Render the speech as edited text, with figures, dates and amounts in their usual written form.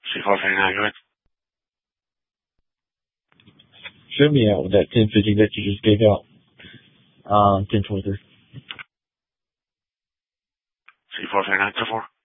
3-4-3-9, go ahead. Show me out with that 1050 that you just gave out. 1023. 3-4-3-9, 2-4.